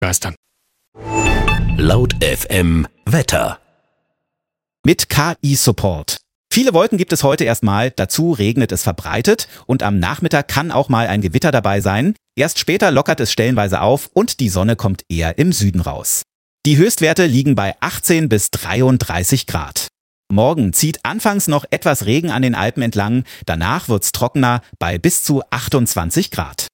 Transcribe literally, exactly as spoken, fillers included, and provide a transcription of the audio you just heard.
begeistern. Laut F M Wetter. Mit K I-Support. Viele Wolken gibt es heute erstmal, dazu regnet es verbreitet und am Nachmittag kann auch mal ein Gewitter dabei sein. Erst später lockert es stellenweise auf und die Sonne kommt eher im Süden raus. Die Höchstwerte liegen bei achtzehn bis dreiunddreißig Grad. Morgen zieht anfangs noch etwas Regen an den Alpen entlang, danach wird's trockener bei bis zu achtundzwanzig Grad.